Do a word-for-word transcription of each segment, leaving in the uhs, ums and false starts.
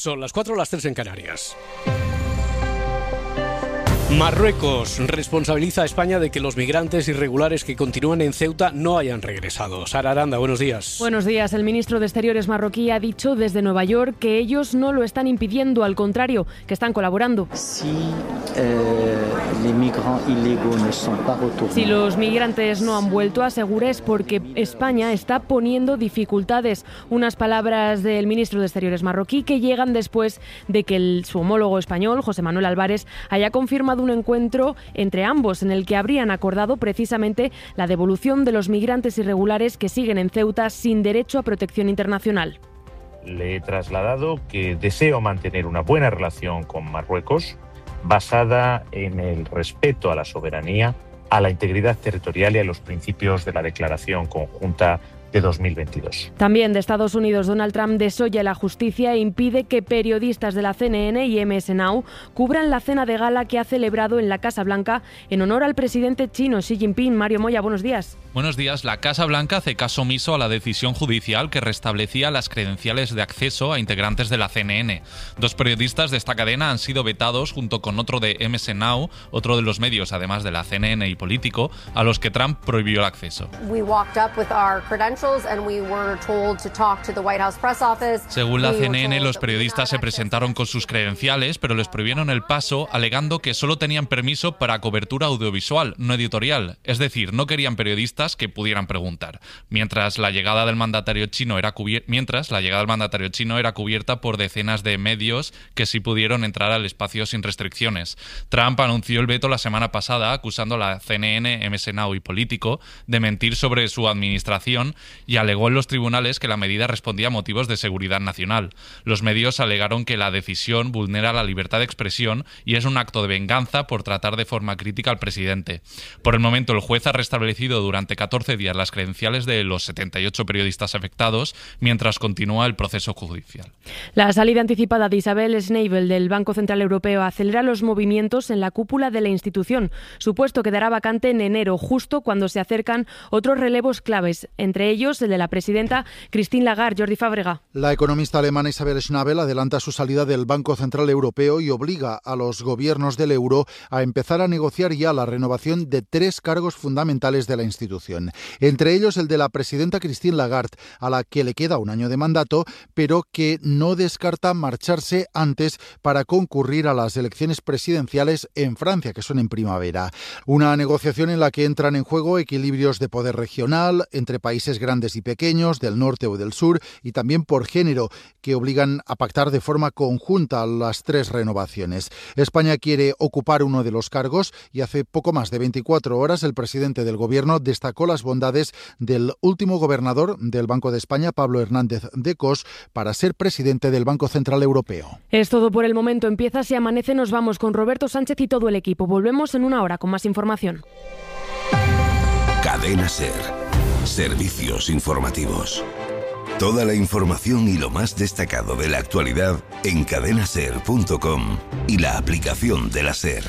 Son las cuatro, las tres en Canarias. Marruecos responsabiliza a España de que los migrantes irregulares que continúan en Ceuta no hayan regresado. Sara Aranda, buenos días. Buenos días. El ministro de Exteriores marroquí ha dicho desde Nueva York que ellos no lo están impidiendo, al contrario, que están colaborando. Si, eh, si los migrantes no han vuelto, asegura, es porque España está poniendo dificultades. Unas palabras del ministro de Exteriores marroquí que llegan después de que el, su homólogo español, José Manuel Álvarez, haya confirmado un encuentro entre ambos en el que habrían acordado precisamente la devolución de los migrantes irregulares que siguen en Ceuta sin derecho a protección internacional. Le he trasladado que deseo mantener una buena relación con Marruecos basada en el respeto a la soberanía, a la integridad territorial y a los principios de la Declaración Conjunta de dos mil veintidós. También de Estados Unidos, Donald Trump desolla la justicia e impide que periodistas de la C N N y M S Now cubran la cena de gala que ha celebrado en la Casa Blanca en honor al presidente chino Xi Jinping. Mario Moya, buenos días. Buenos días. La Casa Blanca hace caso omiso a la decisión judicial que restablecía las credenciales de acceso a integrantes de la C N N. Dos periodistas de esta cadena han sido vetados junto con otro de M S Now, otro de los medios además de la C N N y Político, a los que Trump prohibió el acceso. We walked up with our credentials and we were told to talk to the White House press office. Según la C N N, los periodistas se presentaron con sus credenciales, pero les prohibieron el paso, alegando que solo tenían permiso para cobertura audiovisual, no editorial. Es decir, no querían periodistas que pudieran preguntar. Mientras la llegada del mandatario chino era cubier- mientras la llegada del mandatario chino era cubierta por decenas de medios que sí pudieron entrar al espacio sin restricciones. Trump anunció el veto la semana pasada, acusando a la C N N, M S Now y Político de mentir sobre su administración, y alegó en los tribunales que la medida respondía a motivos de seguridad nacional. Los medios alegaron que la decisión vulnera la libertad de expresión y es un acto de venganza por tratar de forma crítica al presidente. Por el momento, el juez ha restablecido durante catorce días las credenciales de los setenta y ocho periodistas afectados, mientras continúa el proceso judicial. La salida anticipada de Isabel Schnabel del Banco Central Europeo acelera los movimientos en la cúpula de la institución. Su puesto quedará vacante en enero, justo cuando se acercan otros relevos claves, entre ellos el de la presidenta Christine Lagarde. Jordi Fábrega. La economista alemana Isabel Schnabel adelanta su salida del Banco Central Europeo y obliga a los gobiernos del euro a empezar a negociar ya la renovación de tres cargos fundamentales de la institución. Entre ellos el de la presidenta Christine Lagarde, a la que le queda un año de mandato, pero que no descarta marcharse antes para concurrir a las elecciones presidenciales en Francia, que son en primavera. Una negociación en la que entran en juego equilibrios de poder regional entre países grandes y pequeños, del norte o del sur, y también por género, que obligan a pactar de forma conjunta las tres renovaciones. España quiere ocupar uno de los cargos y hace poco más de veinticuatro horas el presidente del gobierno destacó las bondades del último gobernador del Banco de España, Pablo Hernández de Cos, para ser presidente del Banco Central Europeo. Es todo por el momento. Empieza Si Amanece. Nos vamos con Roberto Sánchez y todo el equipo. Volvemos en una hora con más información. Cadena SER. Servicios informativos. Toda la información y lo más destacado de la actualidad en cadena ser punto com y la aplicación de la SER.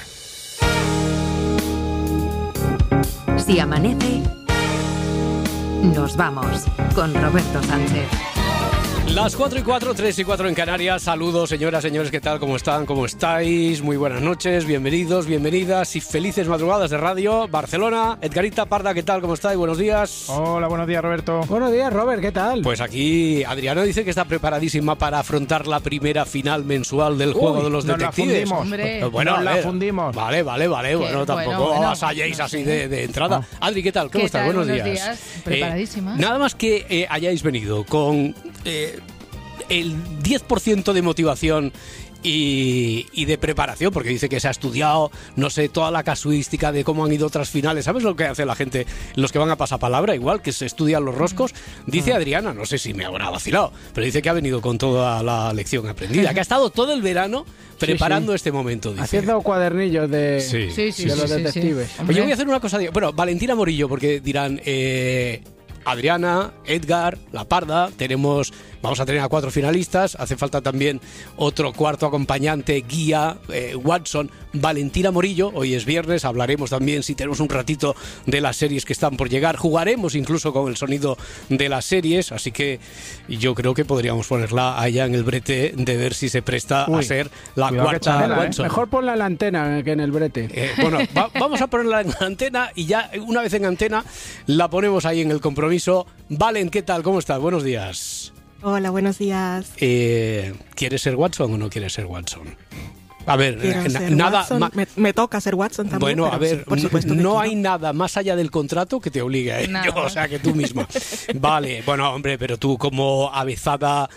Si amanece, nos vamos con Roberto Sánchez. Las cuatro y cuatro, tres y cuatro en Canarias. Saludos, señoras, señores, ¿qué tal? ¿Cómo están? ¿Cómo estáis? Muy buenas noches, bienvenidos, bienvenidas y felices madrugadas de radio. Barcelona, Edgarita Parda, ¿qué tal? ¿Cómo estáis? Buenos días. Hola, buenos días, Roberto. Buenos días, Robert, ¿qué tal? Pues aquí Adriana dice que está preparadísima para afrontar la primera final mensual del Juego Uy, de los nos Detectives. La Hombre. Bueno, nos a la ver, fundimos. Vale, vale, vale. Qué Bueno, tampoco bueno, bueno. asalléis No así sé. de, de entrada. Ah. Adri, ¿qué tal? ¿Cómo ¿Qué estás? tal? Buenos, Buenos días. días. Preparadísima. Eh, nada más que eh, hayáis venido con eh, el diez por ciento de motivación y, y de preparación, porque dice que se ha estudiado, no sé, toda la casuística de cómo han ido otras finales. ¿Sabes lo que hace la gente, los que van a pasapalabra, igual, que se estudian los roscos? Dice Adriana, no sé si me habrá vacilado, pero dice que ha venido con toda la lección aprendida, que ha estado todo el verano preparando sí, sí. este momento. Dice. Haciendo cuadernillos de, sí. Sí, sí, de sí, los sí, detectives. Sí. Oye, voy a hacer una cosa. Bueno, Valentina Morillo, porque dirán... Eh, Adriana, Edgar, La Parda, tenemos vamos a tener a cuatro finalistas, hace falta también otro cuarto acompañante, guía, eh, Watson, Valentina Morillo, hoy es viernes, hablaremos también, si tenemos un ratito, de las series que están por llegar, jugaremos incluso con el sonido de las series, así que yo creo que podríamos ponerla allá en el brete de ver si se presta Uy, a ser la cuarta chanela, Watson. ¿eh? Mejor ponla en la antena que en el brete. Eh, bueno, va, vamos a ponerla en la antena y ya una vez en antena la ponemos ahí en el compromiso. Valen, ¿qué tal? ¿Cómo estás? Buenos días. Hola, buenos días. Eh, ¿Quieres ser Watson o no quieres ser Watson? A ver, na, ser nada Watson. Ma- me, me toca ser Watson también. Bueno, a ver, sí, por supuesto no que hay quiero. nada más allá del contrato que te obligue a ello, Nada. o sea, que tú misma. Vale, bueno, hombre, pero tú como avezada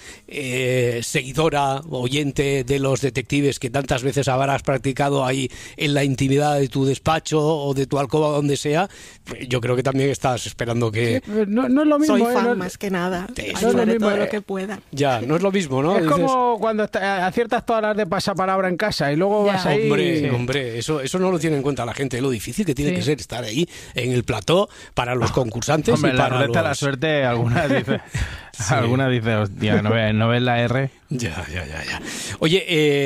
eh, seguidora, oyente de los detectives que tantas veces habrás practicado ahí en la intimidad de tu despacho o de tu alcoba, donde sea, yo creo que también estás esperando que... Sí, no, no es lo mismo. Soy ¿eh? fan no, más que nada. Te- no es lo Ayudaré mismo, todo eh. lo que pueda. Ya, no es lo mismo, ¿no? Es Dices, como cuando está- aciertas todas las de pasapalabra en casa y luego Ya. vas ahí... Hombre, Sí. hombre, eso, eso no lo tiene en cuenta la gente, lo difícil que tiene Sí. que ser estar ahí en el plató para los concursantes Hombre, y la para ruleta de la los... suerte, algunas dice, algunas dice, hostia, ¿no ves, no ves la R? Ya, ya, ya, ya. Oye,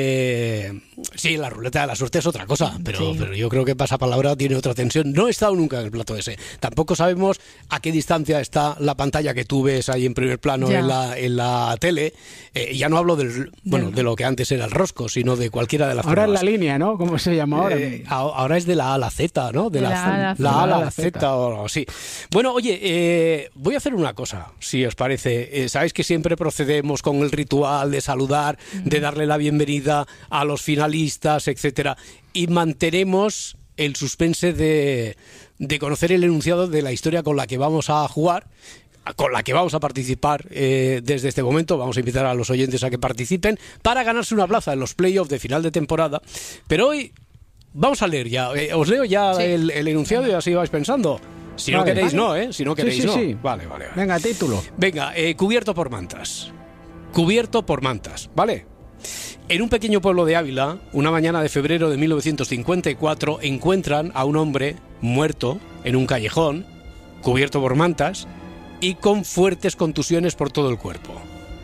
eh, sí, la ruleta de la suerte es otra cosa, pero, Sí. pero yo creo que pasapalabra tiene otra tensión. No he estado nunca en el plato ese. Tampoco sabemos a qué distancia está la pantalla que tú ves ahí en primer plano Ya. en la, en la tele. Eh, ya no hablo del, bueno, Del- de lo que antes era el rosco, sino de cualquiera de las Ahora es pruebas. la línea, ¿no? ¿Cómo se llama ahora? Eh, a- ahora es de la A a la Z, ¿no? De, De la, la A a la la A a la, Z. Z o algo así. Bueno, oye, eh, voy a hacer una cosa, si os parece. Eh, Sabéis que siempre procedemos con el ritual de saludar, de darle la bienvenida a los finalistas, etcétera, y mantenemos el suspense de, de conocer el enunciado de la historia con la que vamos a jugar, con la que vamos a participar eh, desde este momento. Vamos a invitar a los oyentes a que participen para ganarse una plaza en los playoffs de final de temporada. Pero hoy vamos a leer ya. Eh, os leo ya Sí. el, el enunciado y así vais pensando. Si no Vale. queréis, Vale. no, ¿eh? Si no Sí, queréis, sí, no. sí. Vale, vale, vale. Venga, título. Venga, eh, cubierto por mantas. Cubierto por mantas, ¿vale? En un pequeño pueblo de Ávila, una mañana de febrero de mil novecientos cincuenta y cuatro, encuentran a un hombre muerto en un callejón, cubierto por mantas y con fuertes contusiones por todo el cuerpo.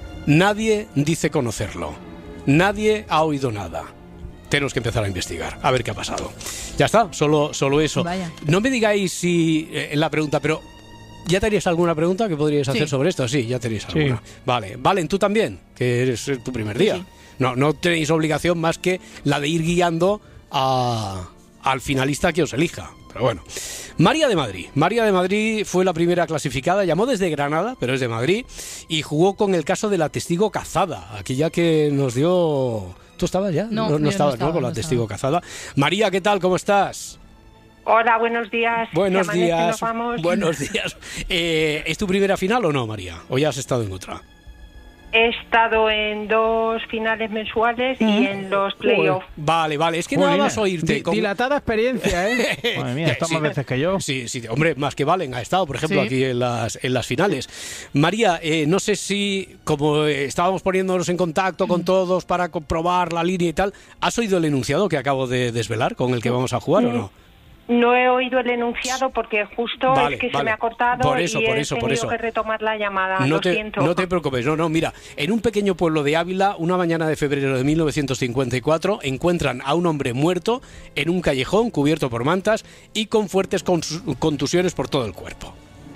Nadie dice conocerlo. Nadie ha oído nada. Tenemos que empezar a investigar, a ver qué ha pasado. Ya está, solo, solo eso. Vaya. No me digáis si eh, la pregunta, pero ¿ya tenéis alguna pregunta que podríais hacer Sí. sobre esto? Sí, ya tenéis Sí. alguna. Vale, Valen, tú también, que eres eh, tu primer día. Sí. No, no tenéis obligación más que la de ir guiando a, al finalista que os elija. Pero bueno. María de Madrid. María de Madrid fue la primera clasificada, llamó desde Granada, pero es de Madrid, y jugó con el caso de la testigo cazada, aquella que nos dio... ¿Tú estabas ya? No, yo no estabas, estaba, ¿no? Con no la testigo estaba. cazada. María, ¿qué tal? ¿Cómo estás? Hola, buenos días. Buenos Que amanece, días. nos vamos. Buenos días. Eh, ¿Es tu primera final o no, María? ¿O ya has estado en otra? He estado en dos finales mensuales y en los playoffs. Vale, vale. Es que nada Jolines. más oírte. Di- con- Dilatada experiencia, ¿eh? Madre mía, esto Sí. más veces que yo. Sí, sí, hombre, más que Valen ha estado, por ejemplo, Sí. aquí en las, en las finales. María, eh, no sé si, como eh, estábamos poniéndonos en contacto con todos para comprobar la línea y tal, ¿has oído el enunciado que acabo de desvelar con el que vamos a jugar o no? No he oído el enunciado porque justo Vale, es que se vale. me ha cortado Por eso, y por he eso, por tenido eso. que retomar la llamada. No Lo te, siento. no te preocupes, no, no, mira, en un pequeño pueblo de Ávila, una mañana de febrero de mil novecientos cincuenta y cuatro, encuentran a un hombre muerto en un callejón cubierto por mantas y con fuertes cons- contusiones por todo el cuerpo.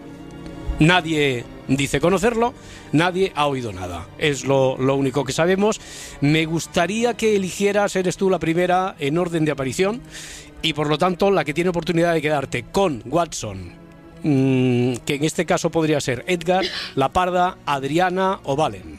Nadie dice conocerlo, nadie ha oído nada. Es lo, lo único que sabemos. Me gustaría que eligieras, eres tú la primera en orden de aparición y por lo tanto la que tiene oportunidad de quedarte con Watson, mm, que en este caso podría ser Edgar, La Parda, Adriana o Valen.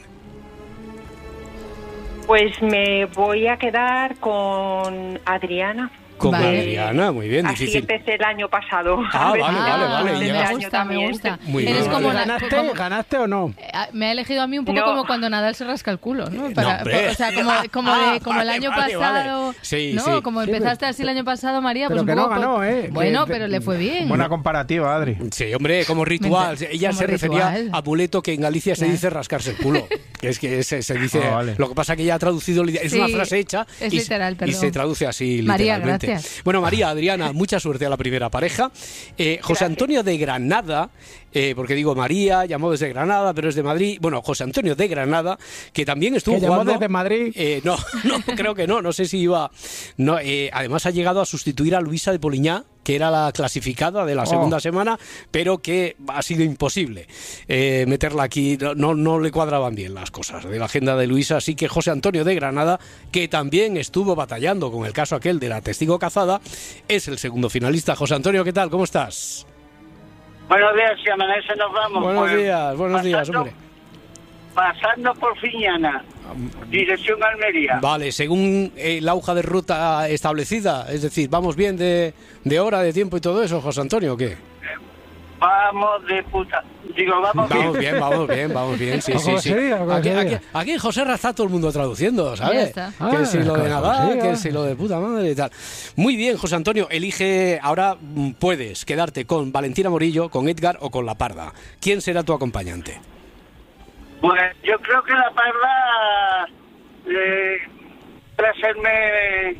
Pues me voy a quedar con Adriana. Con Vale. Adriana, muy bien, Así difícil. empecé el año pasado. Ah, A ver vale, si vale, me vale, gusta y este ya. Me año gusta, me también. gusta. Muy Eres bien. como la- ¿Ganaste, como- ¿Ganaste o no? Eh, Me ha elegido a mí un poco No. como cuando Nadal se rasca el culo, ¿no? No, Para- hombre. o sea, como, como, Ah, de- como el vale, año vale, pasado, vale. Sí, ¿no? sí. Como Sí, empezaste pero- así el año pasado, María, pero pues que un no poco... ganó, ¿eh? Bueno, Que- pero le fue bien. Buena comparativa, Adri. Sí, hombre, como ritual. Mente- Ella como se refería ritual. a amuleto, que en Galicia se Claro. dice rascarse el culo. Que es que se, se dice. Ah, vale. Lo que pasa que ella ha traducido. Es Sí, una frase hecha. es y, literal, y perdón. se traduce así María, literalmente. suerte. Gracias. Bueno, María, Adriana, mucha suerte a la primera pareja. Eh, José Antonio de Granada, eh, porque digo María, llamó desde Granada, pero es de Madrid. Bueno, José Antonio de Granada, que también estuvo ¿Que llamó jugando... desde Madrid? Eh, no, no, creo que no, no sé si iba... No, eh, además ha llegado a sustituir a Luisa de Poliñá, que era la clasificada de la segunda Oh. semana, pero que ha sido imposible eh, meterla aquí. No, no le cuadraban bien las cosas de la agenda de Luisa, así que José Antonio de Granada, que también estuvo batallando con el caso aquel de la testigo cazada, es el segundo finalista. José Antonio, ¿qué tal? ¿Cómo estás? Buenos días, si amanece nos vamos. Buenos Pues, días, buenos días, pasando- hombre. Pasando por Fiñana, dirección Almería. Vale, según eh, la hoja de ruta establecida, es decir, ¿vamos bien de, de hora, de tiempo y todo eso, José Antonio, o qué? Vamos de puta. Digo, vamos, Vamos bien, vamos bien, vamos bien, sí, sí, Como sí. se diga, como Aquí, se aquí, diga. aquí en José Ra está todo el mundo traduciendo, ¿sabes? Ya está. Que Ah, si lo de como Nadal, se diga. que si lo de puta madre y tal. Muy bien, José Antonio, elige, ahora mm, puedes quedarte con Valentina Morillo, con Edgar o con La Parda. ¿Quién será tu acompañante? Pues yo creo que la parda eh, para hacerme.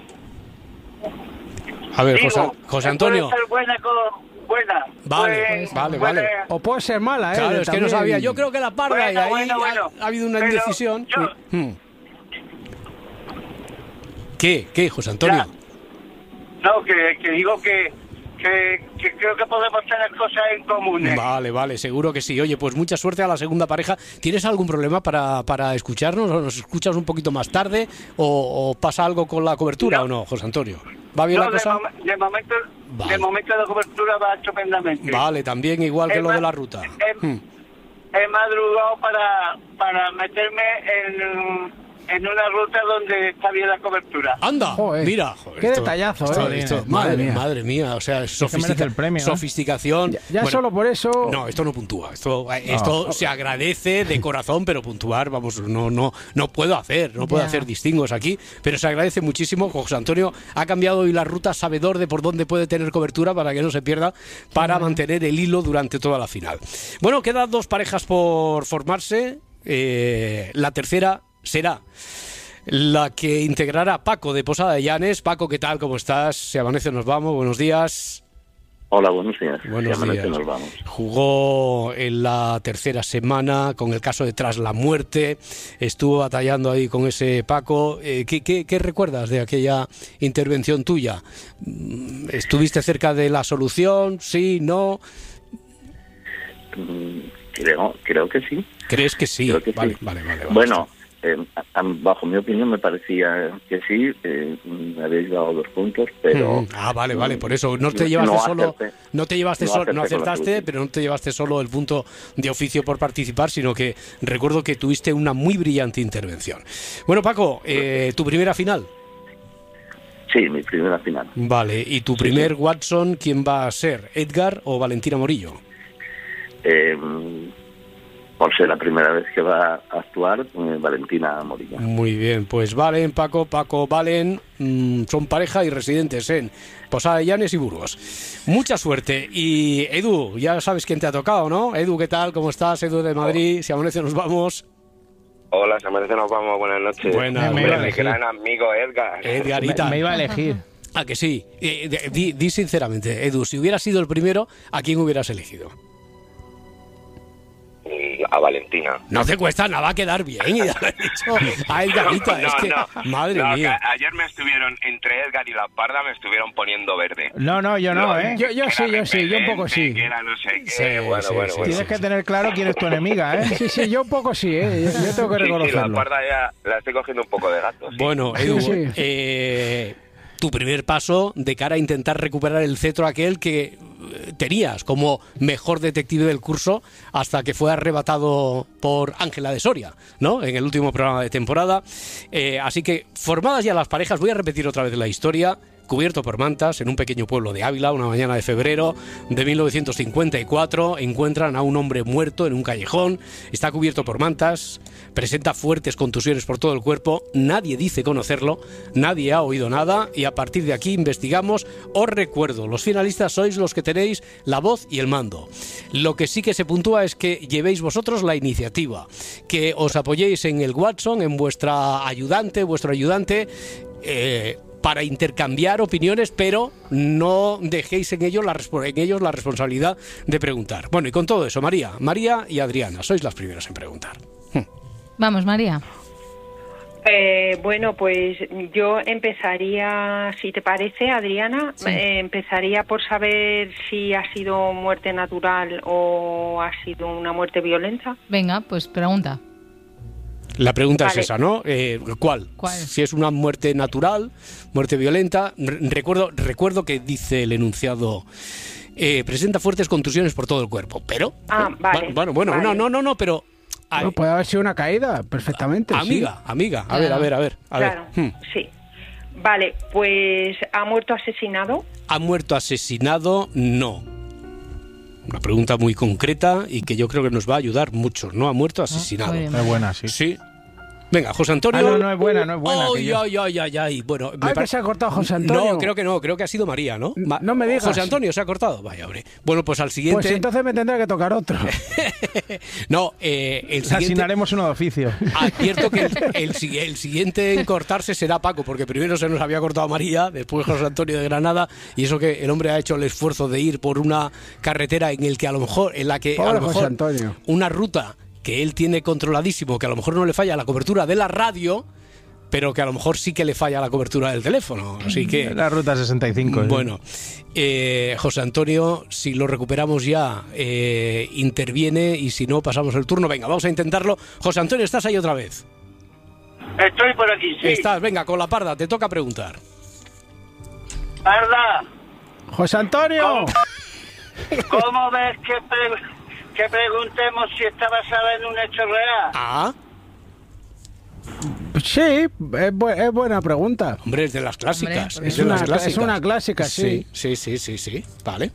A ver, digo, José, José Antonio. Puede ser buena con. Buena. Vale, Pues, vale, puede- vale. O puede ser mala, ¿eh? Claro, es que no También. sabía. Yo creo que La Parda Bueno, y ahí bueno, ha- bueno. ha, habido una Pero indecisión. yo- Hmm. ¿Qué? ¿Qué, José Antonio? Ya. No, que, que digo que, que, que creo que podemos tener cosas en común. Vale, vale, seguro que sí. Oye, pues mucha suerte a la segunda pareja. ¿Tienes algún problema para, para escucharnos? ¿O nos escuchas un poquito más tarde? ¿O, o pasa algo con la cobertura No. o no, José Antonio? ¿Va bien No, la de, cosa? mom- de momento, Vale. de momento la cobertura va estupendamente. Vale, también igual que Es lo de más, la ruta. He, Hmm. he madrugado para, para meterme en, en una ruta donde está bien la cobertura. Anda, Joder, mira. joder, qué esto- detallazo, esto- eh. esto- Madre madre, mía. madre mía, o sea, es que merece sofistica- el premio, ¿eh? sofisticación. Ya, ya Bueno, solo por eso. No, esto no puntúa. Esto, esto se agradece de corazón, pero puntuar, vamos, no, no, no puedo hacer, no puedo Ya. hacer distingos aquí, pero se agradece muchísimo. José Antonio ha cambiado hoy la ruta, sabedor de por dónde puede tener cobertura para que no se pierda, para mantener el hilo durante toda la final. Bueno, quedan dos parejas por formarse. Eh, la tercera será la que integrará Paco de Posada de Llanes. Paco, ¿qué tal? ¿Cómo estás? Se amanece, nos vamos. Buenos días. Hola, buenos días. Buenos Si amanece, días. nos vamos. Jugó en la tercera semana con el caso de Tras la Muerte. Estuvo batallando ahí con ese Paco. Eh, ¿qué, qué, qué recuerdas de aquella intervención tuya? Mm, ¿Estuviste cerca de la solución? ¿Sí? ¿No? Mm, Creo, creo que sí. ¿Crees que sí? Creo que vale, sí. vale, vale, vale. Bueno, eh, a- a- bajo mi opinión me parecía que sí. Eh, me habéis dado dos puntos, pero... Mm, ah, vale, vale, por eso no te no llevaste solo, acerté. no te llevaste No solo, no acerté con la acertaste, solución. pero no te llevaste solo el punto de oficio por participar, sino que recuerdo que tuviste una muy brillante intervención. Bueno, Paco, eh, tu primera final. Sí, mi primera final. Vale, y tu primer Watson, ¿quién va a ser? ¿Edgar o Valentina Morillo? Eh, por ser la primera vez que va a actuar, eh, Valentina Morillo. Muy bien, pues Valen, Paco, Paco, Valen, mmm, son pareja y residentes en Posada de Llanes y Burgos. Mucha suerte. Y Edu, ya sabes quién te ha tocado, ¿no? Edu, ¿qué tal? ¿Cómo estás? Edu de Madrid, si amanece nos vamos. Hola, si amanece nos vamos, buenas noches. Buenas, Hombre, buenas. mi gran amigo Edgar. Edgarita. Me, me iba a elegir. ¿A que sí? Eh, de- di, di sinceramente, Edu, si hubieras sido el primero, ¿a quién hubieras elegido? Mm, A Valentina. No te cuesta nada, va a quedar bien. Y ya lo he dicho a Edgarita, No, es que, no, madre no, mía. que ayer me estuvieron, entre Edgar y la Parda, me estuvieron poniendo verde. No, no, yo no, ¿eh? Yo, yo sí, yo sí, yo un poco sí. Que era no sé qué, Sí, bueno, sí, bueno, sí, bueno. Tienes que tener claro quién es tu enemiga, ¿eh? Sí, sí, yo un poco sí, ¿eh? Yo, yo tengo que Sí, sí, la reconocerlo. Parda ya la estoy cogiendo un poco de gato. sí. Bueno, Edu, Sí, sí. eh, tu primer paso de cara a intentar recuperar el cetro aquel que eh, tenías como mejor detective del curso hasta que fue arrebatado por Ángela de Soria, ¿no? En el último programa de temporada. Eh, así que, formadas ya las parejas, voy a repetir otra vez la historia. Cubierto por mantas, en un pequeño pueblo de Ávila, una mañana de febrero de mil novecientos cincuenta y cuatro, encuentran a un hombre muerto en un callejón, está cubierto por mantas, presenta fuertes contusiones por todo el cuerpo, nadie dice conocerlo, nadie ha oído nada y a partir de aquí investigamos. Os recuerdo, los finalistas sois los que tenéis la voz y el mando. Lo que sí que se puntúa es que llevéis vosotros la iniciativa, que os apoyéis en el Watson, en vuestra ayudante, vuestro ayudante, eh, para intercambiar opiniones, pero no dejéis en ellos, la, en ellos la responsabilidad de preguntar. Bueno, y con todo eso, María, María y Adriana, sois las primeras en preguntar. Vamos, María. Eh, bueno, pues yo empezaría, si te parece, Adriana, Sí. eh, empezaría por saber si ha sido muerte natural o ha sido una muerte violenta. Venga, pues pregunta. La pregunta Vale. es esa, ¿no? Eh, ¿Cuál? ¿Cuál? Si es una muerte natural, muerte violenta. Re- Recuerdo, recuerdo que dice el enunciado, eh, presenta fuertes contusiones por todo el cuerpo, pero... Ah, vale. Bueno, bueno, vale. no, no, no, no, pero... ay, No, puede haber sido una caída, perfectamente. amiga, amiga, a ver, a ver, a ver. A Claro, ver. Hmm. sí. Vale, pues ha muerto asesinado. ¿Ha muerto asesinado? No. Una pregunta muy concreta y que yo creo que nos va a ayudar mucho. No ha muerto asesinado. muy bien. Es buena, sí. Sí. Venga, José Antonio. Ah, no, no es buena, no es buena. que Ay, yo- ay, ay, ay, ay. Bueno, me Ay, que pare- se ha cortado José Antonio. No, creo que no, creo que ha sido María, ¿no? Ma- no me digas. José Antonio se ha cortado. Vaya, hombre. Bueno, pues al siguiente. Pues entonces me tendrá que tocar otro. No, eh, el siguiente. Asignaremos uno de oficio. Advierto que el, el si- el siguiente en cortarse será Paco, porque primero se nos había cortado María, después José Antonio de Granada, y eso que el hombre ha hecho el esfuerzo de ir por una carretera en el que a lo mejor, en la que a Pobre lo José mejor Antonio. una ruta que él tiene controladísimo, que a lo mejor no le falla la cobertura de la radio, pero que a lo mejor sí que le falla la cobertura del teléfono. Así que... La ruta sesenta y cinco. ¿sí? Bueno, eh, José Antonio, si lo recuperamos ya, eh, interviene, y si no, pasamos el turno. Venga, vamos a intentarlo. José Antonio, ¿estás ahí otra vez? Estoy por aquí, sí. Estás, venga, con la parda, te toca preguntar. Parda, José Antonio. ¿cómo ves que, pre- que preguntemos si está basada en un hecho real? Ah, Sí, es, bu- es buena pregunta. hombre, es de las clásicas. Hombre, es, es de una las cla- clásicas. es una clásica, sí. Sí, sí, sí, sí, sí. Vale.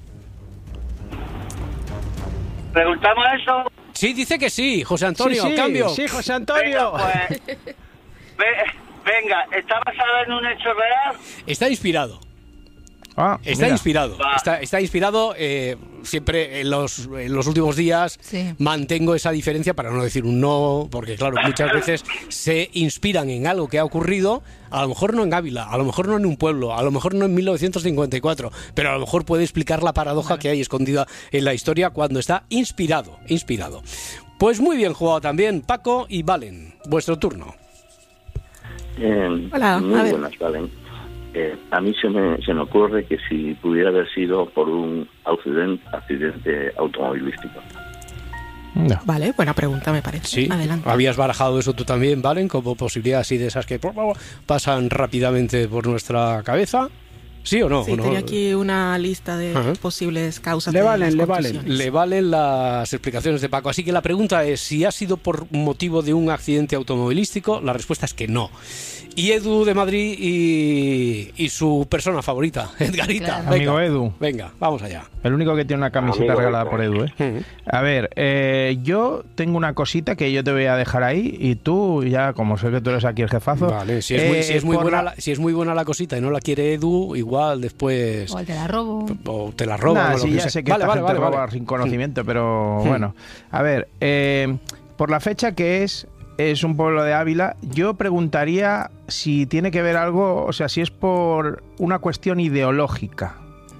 ¿Preguntamos eso? Sí, dice que sí, José Antonio, sí, sí, cambio. Sí, José Antonio. Venga, pues, ve- venga, ¿está basada en un hecho real? Está inspirado. Ah, Está mira. inspirado, Va. está, está inspirado. eh, siempre en los, en los últimos días Sí. mantengo esa diferencia para no decir un no, porque claro, muchas veces se inspiran en algo que ha ocurrido, a lo mejor no en Ávila, a lo mejor no en un pueblo, a lo mejor no en mil novecientos cincuenta y cuatro, pero a lo mejor puede explicar la paradoja que hay escondida en la historia cuando está inspirado, inspirado. Pues muy bien jugado también, Paco y Valen, vuestro turno. Eh, Hola, muy a ver. buenas, Valen. Eh, a mí se me, se me ocurre que si pudiera haber sido por un accidente, accidente automovilístico. No. Vale, buena pregunta, me parece. Sí, Adelante. habías barajado eso tú también, Valen, como posibilidad así de esas que pasan rápidamente por nuestra cabeza. ¿Sí o no? Sí, ¿O no? tenía aquí una lista de Ajá. posibles causas Le de valen, las le valen. contusiones. Le valen las explicaciones de Paco. Así que la pregunta es, si ha sido por motivo de un accidente automovilístico, la respuesta es que no. Y Edu de Madrid y, y su persona favorita, Edgarita. Claro. Venga, Amigo Edu. Venga, vamos allá. El único que tiene una camiseta Amigo regalada Edu. por Edu, ¿eh? A ver, eh, yo tengo una cosita que yo te voy a dejar ahí y tú ya, como sé que tú eres aquí el jefazo... Vale, si es, muy, eh, si, es muy por buena la- la, si es muy buena la cosita y no la quiere Edu, igual después... O te la robo. O te la roban. Nah, o lo sí, que ya sea. sé que vale, esta vale, gente vale, roba vale. sin conocimiento, pero Hmm. bueno. A ver, eh, por la fecha que es, es un pueblo de Ávila, yo preguntaría si tiene que ver algo, o sea, si es por una cuestión ideológica.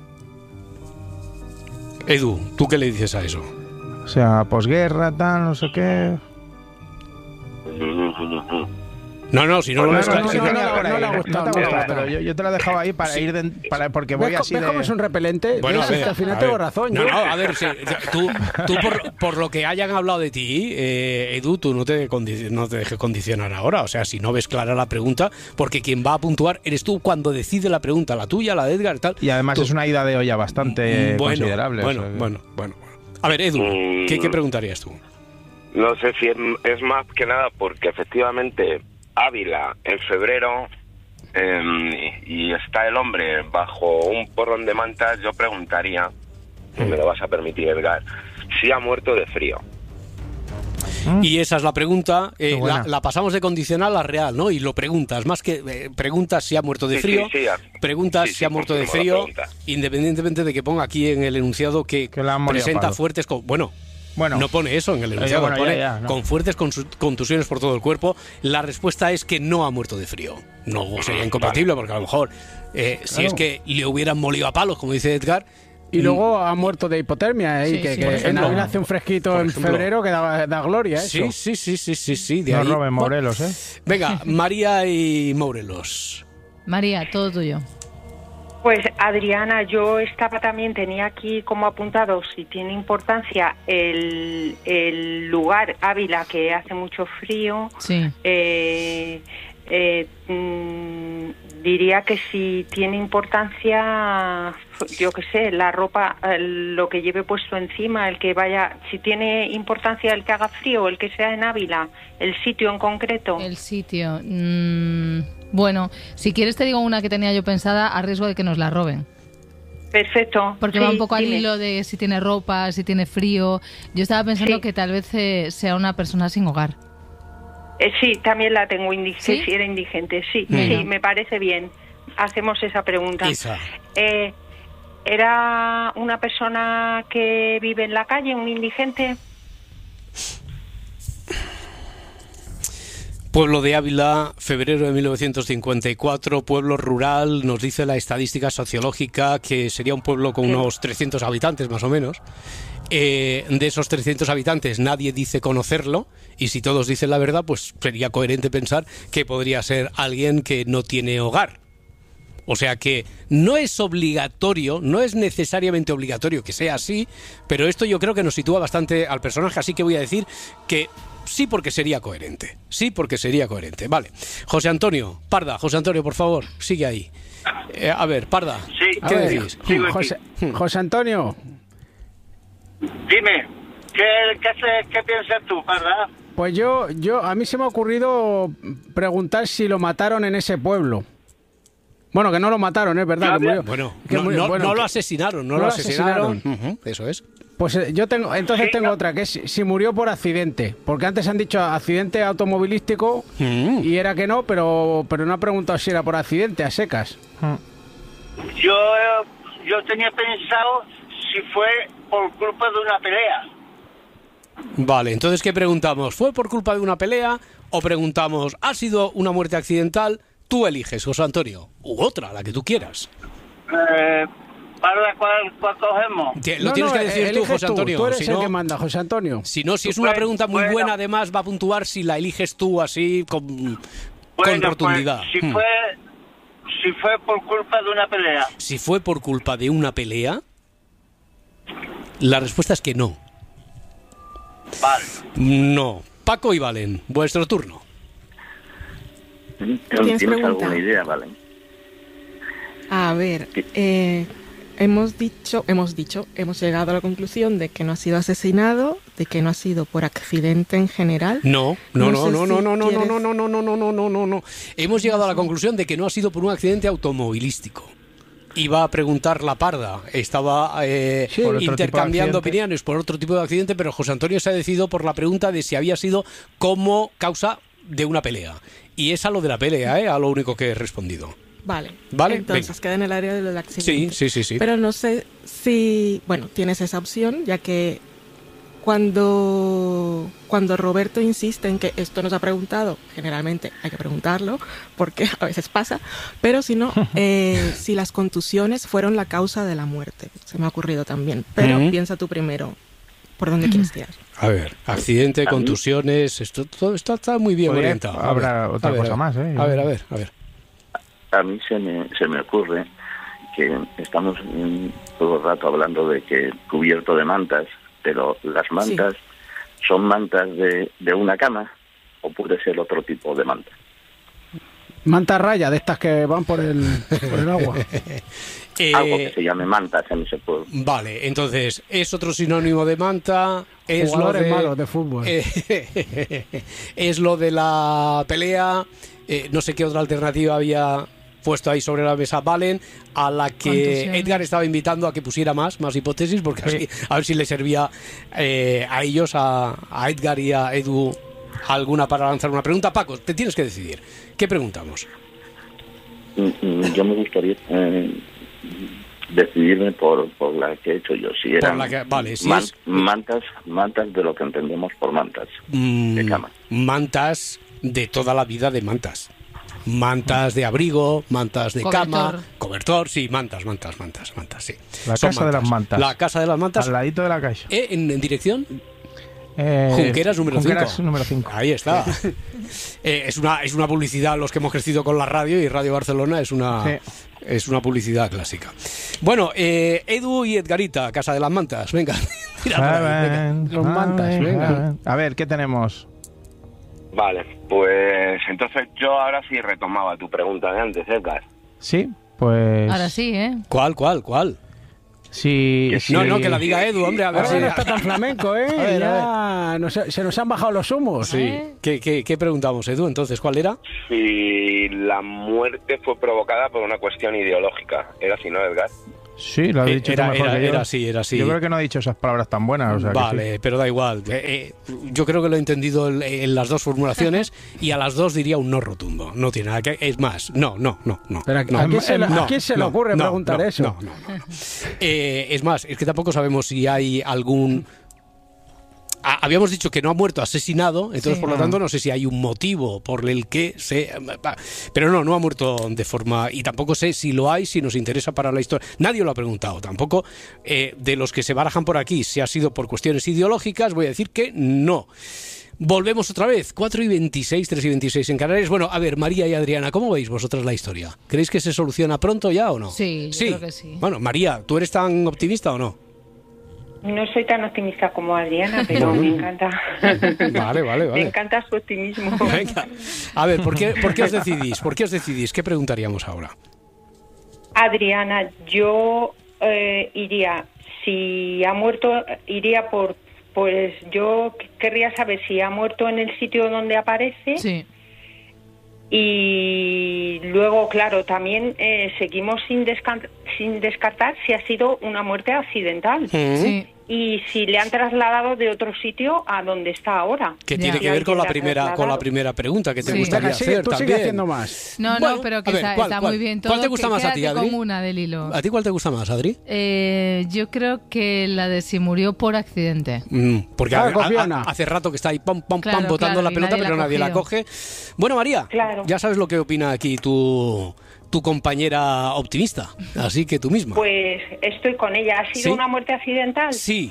Edu, ¿tú qué le dices a eso? O sea, posguerra, tal, no sé qué... No, no, si no lo No, ves no, claro, no, si no, no- no, no, no, no le ha no, gustado, no te no le ha gusta, gustado. pero yo, yo te la he dejado ahí para ir de, para, porque voy ¿Ves, así ves de... cómo es un repelente? Bueno, ¿Ves? a ver, Es que al final a tengo ver. razón. No, yo. no, a ver, sí, tú, tú por, por lo que hayan hablado de ti, eh, Edu, tú no te, condi- no te dejes condicionar ahora. O sea, si no ves clara la pregunta, porque quien va a puntuar eres tú cuando decide la pregunta, la tuya, la de Edgar, tal. Y además Tú- es una ida de olla bastante bueno, considerable. Bueno, o sea que- bueno, bueno, bueno. A ver, Edu, ¿qué, qué preguntarías tú? No sé si es, es más que nada porque efectivamente Ávila en febrero eh, y está el hombre bajo un porrón de mantas, yo preguntaría, si me lo vas a permitir, Edgar, si ha muerto de frío. Y esa es la pregunta, eh, Qué buena. la, la pasamos de condicional a real, ¿no? Y lo preguntas, más que eh, preguntas si ha muerto de Sí, frío, sí, sí, a- preguntas sí, si sí, ha muerto de confirmo la frío, pregunta. independientemente de que ponga aquí en el enunciado que, Que la han molido presenta palo. fuertes... co- Bueno, Bueno, no pone eso en el enunciado, bueno, pone ya, ya, no. con fuertes consu- contusiones por todo el cuerpo. La respuesta es que no ha muerto de frío. No sería incompatible, porque a lo mejor, eh, si Claro. es que le hubieran molido a palos, como dice Edgar. Y luego ha muerto de hipotermia, ¿eh? Sí, Y que, sí, que por en ejemplo. abril hace un fresquito Por en ejemplo. febrero que da, da gloria, eso. Sí, sí, sí, sí, sí, sí. De No ahí. roben Morelos, ¿eh? Venga, María y Morelos. María, todo tuyo. Pues Adriana, yo estaba también, tenía aquí como apuntado si tiene importancia el, el lugar, Ávila, que hace mucho frío. Sí. Eh, eh, mm, diría que si tiene importancia, yo qué sé, la ropa, eh, lo que lleve puesto encima, el que vaya, si tiene importancia el que haga frío, el que sea en Ávila, el sitio en concreto. El sitio. mm, bueno, si quieres te digo una que tenía yo pensada a riesgo de que nos la roben. Perfecto. Porque Sí, va un poco al dime. hilo de si tiene ropa, si tiene frío. Yo estaba pensando Sí. que tal vez eh, sea una persona sin hogar. Eh, sí, también la tengo indigente, ¿Sí? si era indigente, sí, Venga. sí, me parece bien. Hacemos esa pregunta. Esa. Eh, ¿Era una persona que vive en la calle, un indigente? Pueblo de Ávila, febrero de mil novecientos cincuenta y cuatro, pueblo rural, nos dice la estadística sociológica que sería un pueblo con unos trescientos habitantes más o menos. Eh, de esos trescientos habitantes nadie dice conocerlo, y si todos dicen la verdad, pues sería coherente pensar que podría ser alguien que no tiene hogar. O sea que no es obligatorio, no es necesariamente obligatorio que sea así, pero esto yo creo que nos sitúa bastante al personaje, así que voy a decir que sí, porque sería coherente. Sí, porque sería coherente. Vale. José Antonio, Parda, José Antonio, por favor, sigue ahí. Eh, a ver, Parda, Sí, ¿qué A ver, decís? sigo aquí. José, José Antonio, Dime, ¿qué, qué, se- qué piensas tú, verdad? pues yo, yo, a mí se me ha ocurrido preguntar si lo mataron en ese pueblo. Bueno, que no lo mataron, es verdad. que murió. Bueno, Que no, murió- no- bueno, no que- lo asesinaron, no, no lo lo asesinaron. asesinaron. Ujú, eso es. Pues eh, yo tengo, entonces Sí, tengo no. otra, que es si si murió por accidente. Porque antes han dicho accidente automovilístico Mm. y era que no, pero, pero no ha preguntado si era por accidente, a secas. Yo, eh, yo tenía pensado si fue por culpa de una pelea. Vale, entonces, ¿qué preguntamos? ¿Fue por culpa de una pelea o preguntamos, ¿ha sido una muerte accidental? Tú eliges, José Antonio, u otra, la que tú quieras. Eh, ¿Para cuál, cuál cogemos? Que- Lo No, tienes no, que decir tú, eliges José Antonio. Tú eres si el no, que manda, José Antonio. si no, si es Bueno, una pregunta muy bueno. buena, además va a puntuar si la eliges tú así con, con Bueno, rotundidad. pues, si Hmm. fue si fue por culpa de una pelea. Si fue por culpa de una pelea, la respuesta es que no. Vale. No. Paco y Valen, vuestro turno. ¿Tienes ¿Tienes pregunta? alguna idea, Vale? A ver, eh, hemos dicho, hemos dicho, hemos llegado a la conclusión de que no ha sido asesinado, de que no ha sido por accidente en general. No, no, no, sé no, si no, no, no, no, quieres- no, no, no, no, no, no, no, no, no. Hemos llegado a la conclusión de que no ha sido por un accidente automovilístico. Iba a preguntar la Parda, estaba eh, Sí, por otro tipo de intercambiando accidente. opiniones por otro tipo de accidente, pero José Antonio se ha decidido por la pregunta de si había sido como causa de una pelea. Y es a lo de la pelea, ¿eh? A lo único que he respondido. Vale, Vale, entonces venga. queda en el área del accidente. Sí, sí, sí, sí. Pero no sé si, bueno, tienes esa opción, ya que cuando, cuando Roberto insiste en que esto nos ha preguntado, generalmente hay que preguntarlo, porque a veces pasa, pero si no, eh, si las contusiones fueron la causa de la muerte, se me ha ocurrido también. Pero Ujú. piensa tú primero, ¿por dónde quieres tirar? A ver, accidente, contusiones, esto todo esto está muy bien Podría- orientado. A habrá ver, otra a ver, cosa a ver. más, ¿eh? A ver, a ver, a ver. A mí se me, se me ocurre que estamos mm, todo el rato hablando de que cubierto de mantas, pero las mantas son mantas de, de una cama o puede ser otro tipo de manta. Manta raya, de estas que van por el, por el agua. Eh, Algo que se llame mantas en ese pueblo. Vale, entonces, es otro sinónimo de manta, es lo Jugadores de... malos de fútbol. eh, es lo de la pelea, eh, no sé qué otra alternativa había puesto ahí sobre la mesa Valen, a la que Contusiones. Edgar estaba invitando a que pusiera más, más hipótesis, porque así, a ver si le servía eh, a ellos, a, a Edgar y a Edu, alguna para lanzar una pregunta. Paco, te tienes que decidir. ¿Qué preguntamos? Mm, mm, Yo me gustaría eh, decidirme por, por la que he hecho yo. Si eran la que- vale, si man- es- mantas, mantas de lo que entendemos por mantas. Mm, De cama. mantas de toda la vida de mantas. Mantas de abrigo, mantas de Cobertor. cama, cobertor, sí, mantas, mantas, mantas, mantas, sí. La Son casa de las mantas. La casa de las mantas. Al ladito de la caixa. ¿Eh? ¿En, en dirección? Eh, Junqueras número cinco. Junqueras número cinco. Ahí está. Eh, es una es una publicidad, los que hemos crecido con la radio, y Radio Barcelona es una Sí. es una publicidad clásica. Bueno, eh, Edu y Edgarita, Casa de las Mantas, venga. Tira por ahí, venga. Los mantas, venga. A ver, ¿qué tenemos? Vale, pues entonces yo ahora sí retomaba tu pregunta de antes, Edgar. Sí, pues... Ahora sí, ¿eh? ¿Cuál, cuál, cuál? Sí, No, sí. no, que la diga Edu, hombre, a ver Ahora si... no está tan flamenco, ¿eh? A ver, ya nos- se nos han bajado los humos. Sí. ¿Qué, qué, qué preguntamos, Edu? Entonces, ¿cuál era? Si la muerte fue provocada por una cuestión ideológica. ¿Era así, no, Edgar? Sí, lo has Eh, dicho era- tú mejor era- que yo. era así, era así. Yo creo que no he dicho esas palabras tan buenas. O sea que Vale, sí. pero da igual. Eh, eh, yo creo que lo he entendido en, en las dos formulaciones, y a las dos diría un no rotundo. No tiene nada que... Es más, no, no, no, no. Pero ¿a, no, a quién se, le- a no, quién se le no, ocurre no, preguntar no, eso? no, no. Eh, es más, es que tampoco sabemos si hay algún... Ah, habíamos dicho que no ha muerto asesinado, entonces Sí. por lo tanto no sé si hay un motivo por el que se... Pero no, no ha muerto de forma... Y tampoco sé si lo hay, si nos interesa para la historia. Nadie lo ha preguntado tampoco. Eh, de los que se barajan por aquí, si ha sido por cuestiones ideológicas, voy a decir que no. Volvemos otra vez, cuatro y veintiséis, tres y veintiséis en Canarias. Bueno, a ver, María y Adriana, ¿cómo veis vosotras la historia? ¿Creéis que se soluciona pronto ya o no? Sí, yo creo que sí. Bueno, María, ¿tú eres tan optimista o no? No soy tan optimista como Adriana, pero Bueno. me encanta. Vale, vale, Me vale. encanta su optimismo. Venga. A ver, ¿por qué, ¿por qué os decidís? ¿Por qué os decidís? ¿Qué preguntaríamos ahora? Adriana, yo eh, iría, si ha muerto, iría por, pues yo querría saber si ha muerto en el sitio donde aparece. Sí. Y luego, claro, también eh, seguimos sin, descan- sin descartar si ha sido una muerte accidental. Sí. Y si le han trasladado de otro sitio a donde está ahora. Que Ya. tiene que Si ver con la alguien le ha primera con la trasladado. primera pregunta que te Sí. gustaría Venga, sigue- hacer tú sigue también. haciendo más. No, Bueno, no, pero que a ver, está, ¿cuál, está cuál? muy bien todo. ¿Cuál te gusta que más a ti, quédate Adri? como una del hilo. ¿A ti cuál te gusta más, Adri? Eh, yo creo que la de si murió por accidente. Mm, porque Ah, a- a- copiona. a- hace rato que está ahí pam, pam, Claro, pam, botando claro, la y pelota, nadie pero la ha nadie la cogido. coge. Bueno, María, Claro. ya sabes lo que opina aquí tu, tu compañera optimista, así que tú misma. Pues estoy con ella. ¿Ha sido ¿Sí? una muerte accidental? Sí.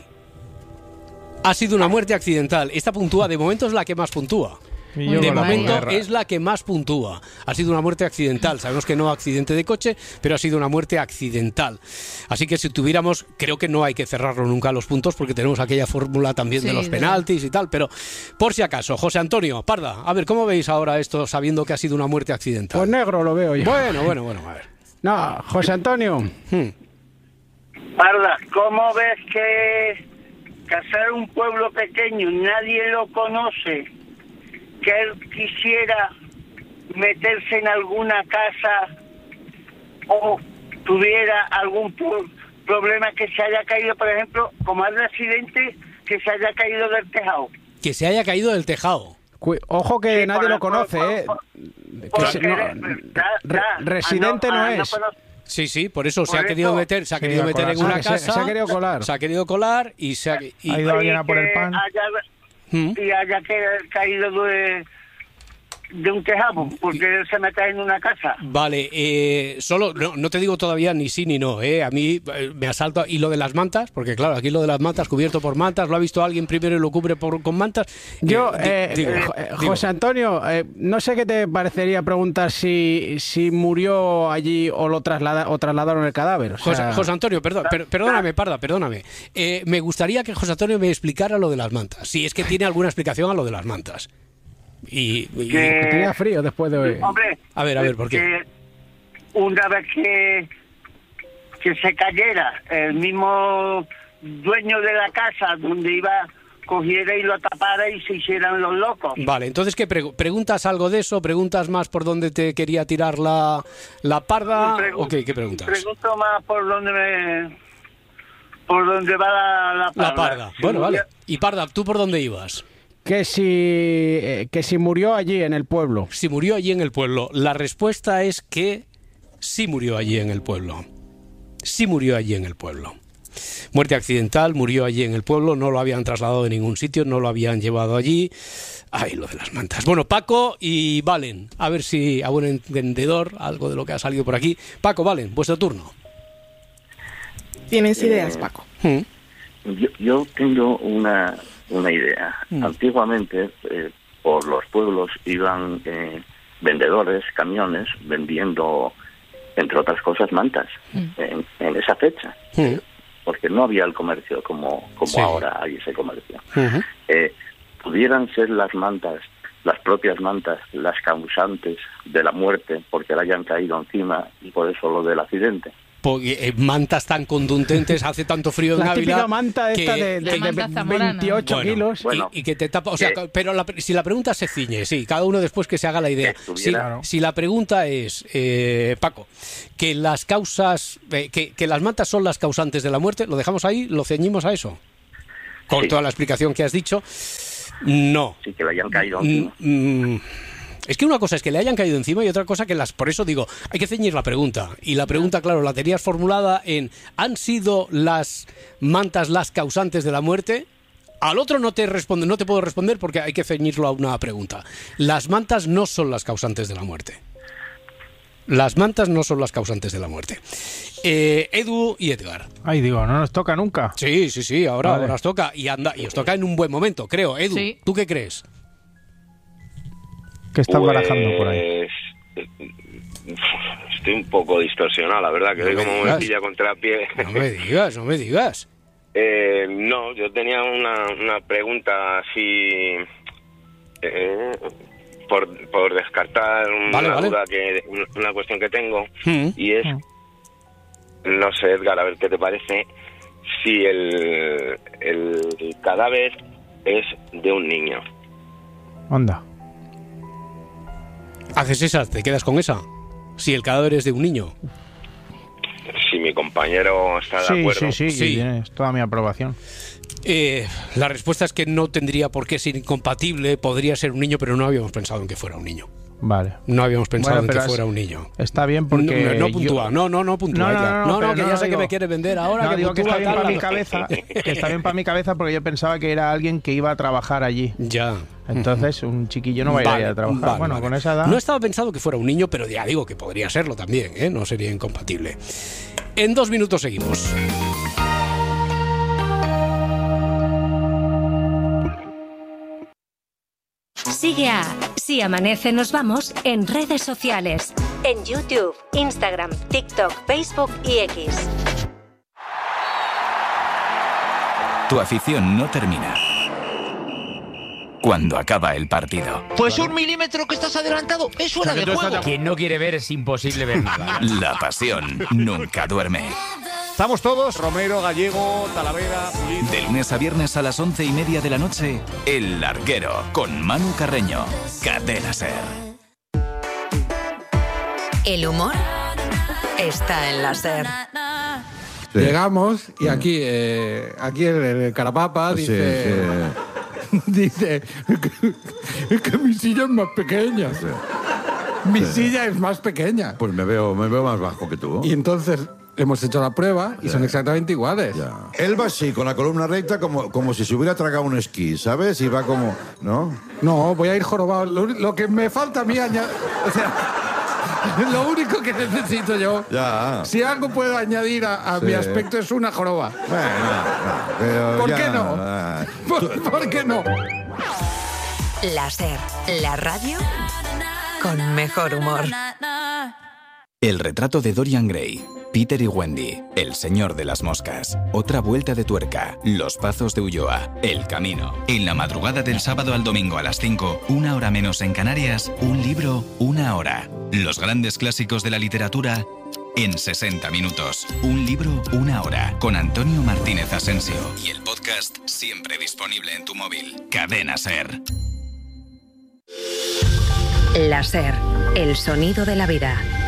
Ha sido una muerte accidental. Esta puntúa, de momento es la que más puntúa. Y yo De con la momento guerra. es la que más puntúa. Ha sido una muerte accidental. Sabemos que no accidente de coche, pero ha sido una muerte accidental. Así que si tuviéramos, creo que no hay que cerrarlo nunca los puntos, porque tenemos aquella fórmula también de Sí, los de- penaltis y tal. Pero por si acaso, José Antonio, Parda, a ver, ¿cómo veis ahora esto sabiendo que ha sido una muerte accidental? Pues negro lo veo yo. Bueno, bueno, bueno, a ver. No, José Antonio. Hmm. Parda, ¿cómo ves que casar un pueblo pequeño, nadie lo conoce, que él quisiera meterse en alguna casa o tuviera algún pro- problema que se haya caído, por ejemplo, como el accidente, que se haya caído del tejado? Que se haya caído del tejado. Cu- Ojo que Sí, nadie por- lo conoce, por- ¿eh? por- Que porque- se- no, da- re- da- residente ah, no ah, es. conoce. Sí, sí, por eso se Por ha querido eso- meter, se ha Sí, querido a meter en colarse. una Ah, que se- casa. se ha querido colar. Se ha querido colar y se ha, y- Ha ido alguien a por el que pan. haya- ¿Mm? y haya que- caído de, de un tejado, porque él se mete en una casa. Vale, eh, solo no, no te digo todavía ni sí ni no, ¿eh? A mí eh, me asalta. Y lo de las mantas, porque claro, aquí lo de las mantas, cubierto por mantas, lo ha visto alguien primero y lo cubre por, con mantas. Yo, Eh, di- eh, digo, Jo- eh, digo. José Antonio, eh, no sé qué te parecería preguntar si, si murió allí o lo traslada, o trasladaron el cadáver. O sea, José, José Antonio, perdón, per- perdóname, Parda, perdóname. Eh, me gustaría que José Antonio me explicara lo de las mantas, si es que tiene alguna explicación a lo de las mantas. Y, y- que tenía frío después de hoy. Hombre, a ver, a ver, ¿por qué? que una vez que, que se cayera, el mismo dueño de la casa donde iba, cogiera y lo tapara y se hicieran los locos. Vale, entonces, ¿qué pregu- ¿preguntas algo de eso? ¿Preguntas más por dónde te quería tirar la, la parda? Pregu- ¿O qué, qué preguntas? Pregunto más por dónde me, por dónde va la, la parda. La parda. Si Bueno, hubiera- vale. Y Parda, ¿tú por dónde ibas? Que si, eh, que si murió allí en el pueblo. Si murió allí en el pueblo. La respuesta es que sí murió allí en el pueblo. sí murió allí en el pueblo. Muerte accidental, murió allí en el pueblo, no lo habían trasladado de ningún sitio, no lo habían llevado allí. Ay, lo de las mantas. Bueno, Paco y Valen, a ver si a buen entendedor algo de lo que ha salido por aquí. Paco, Valen, vuestro turno. ¿Tienes Eh, ideas, Paco? ¿Mm? Yo, yo tengo una, una idea. Mm. Antiguamente, eh, por los pueblos iban eh, vendedores, camiones, vendiendo, entre otras cosas, mantas Mm. en, en esa fecha. Mm. Porque no había el comercio como, como Sí. ahora hay ese comercio. Ujú. Eh, ¿Pudieran ser las mantas, las propias mantas, las causantes de la muerte porque le hayan caído encima y por eso lo del accidente? Porque, eh, mantas tan contundentes, hace tanto frío en La Ávila. típica manta esta que- de, de- que- de manta zamorana. veintiocho Bueno, kilos. Bueno, y, y que te tapa, o sea, que- pero la- si la pregunta se ciñe, sí, cada uno después que se haga la idea. Que Si, estuviera- si la pregunta es, eh, Paco, que las causas, eh, que, que las mantas son las causantes de la muerte, ¿lo dejamos ahí? ¿Lo ceñimos a eso? Con Sí. toda la explicación que has dicho. No. Sí, que le hayan caído Mm, encima. mm, Es que una cosa es que le hayan caído encima y otra cosa que las... Por eso digo, hay que ceñir la pregunta. Y la pregunta, claro, la tenías formulada en ¿han sido las mantas las causantes de la muerte? Al otro no te responde, no te puedo responder porque hay que ceñirlo a una pregunta. Las mantas no son las causantes de la muerte. Las mantas no son las causantes de la muerte. Eh, Edu y Edgar. Ay, digo, no nos toca nunca. Sí, sí, sí, ahora, Vale. ahora os toca. Y anda, y os toca en un buen momento, creo. Edu, Sí. ¿tú qué crees? Que están barajando por ahí. Pues, estoy un poco distorsionado, la verdad, que No veo me como me digas. pilla contra pie. No me digas, no me digas. Eh, no, yo tenía una, una pregunta así, eh, por, por descartar una Vale, vale. duda, que una cuestión que tengo, Mm. y es, no sé, Edgar, a ver qué te parece, si el, el cadáver es de un niño. Anda. ¿Haces esa? ¿Te quedas con esa? Si el cadáver es de un niño. Si mi compañero está de Sí, acuerdo. sí, sí, Sí. y tienes toda mi aprobación. Eh, la respuesta es que no tendría por qué ser incompatible, podría ser un niño, pero no habíamos pensado en que fuera un niño. Vale. No habíamos pensado Bueno, en que pero es- fuera un niño. Está bien porque... no, no, no yo- puntúa, no, no, no puntúa. No, no, Edgar. no, no, pero que no, ya no, sé que digo- me quieres vender ahora. No, que digo que puntúa, está bien para tal. mi cabeza, que está bien para mi cabeza porque yo pensaba que era alguien que iba a trabajar allí. Ya. Entonces, un chiquillo no va a ir Vale, ahí a trabajar. vale, bueno, vale. con esa edad... No estaba pensado que fuera un niño, pero ya digo que podría serlo también, ¿eh? No sería incompatible. En dos minutos seguimos. Sigue a Si Amanece Nos Vamos en redes sociales. En YouTube, Instagram, TikTok, Facebook y X. Tu afición no termina cuando acaba el partido. Pues un milímetro que estás adelantado es fuera de juego. Quien no quiere ver es imposible ver nada. La pasión nunca duerme. Estamos todos, Romero, Gallego, Talavera, Pulido. De lunes a viernes a las once y media de la noche, El Larguero, con Manu Carreño. Cadena SER. El humor está en la SER. Llegamos y aquí, eh, aquí el, el carapapa dice, dice que, que mi silla es más pequeña. Mi Sí. silla es más pequeña. Pues me veo, me veo más bajo que tú. Y entonces hemos hecho la prueba y Ya. son exactamente iguales. Él va así, con la columna recta, como, como si se hubiera tragado un esquí, ¿sabes? Y va como... ¿No? No, voy a ir jorobado. Lo, lo que me falta a mí añadir... O sea, lo único que necesito yo... Ya. Si algo puedo añadir a, a Sí. mi aspecto es una joroba. Pero ¿Por ya- qué no? ah. ¿Por, por qué no? La SER, la radio con mejor humor. El retrato de Dorian Gray, Peter y Wendy, El señor de las moscas, Otra vuelta de tuerca, Los pazos de Ulloa, El camino. En la madrugada del sábado al domingo a las cinco, una hora menos en Canarias, un libro, una hora. Los grandes clásicos de la literatura en sesenta minutos. Un libro, una hora. Con Antonio Martínez Asensio. Y el podcast siempre disponible en tu móvil. Cadena SER. La SER, el sonido de la vida.